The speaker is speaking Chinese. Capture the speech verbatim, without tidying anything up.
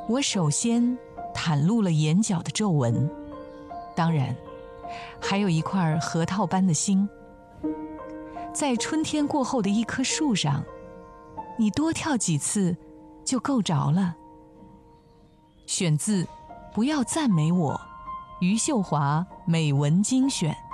我首先袒露了眼角的皱纹，当然还有一块核桃般的心。在春天过后的一棵树上，你多跳几次就够着了。选自《不要赞美我》，余秀华美文精选。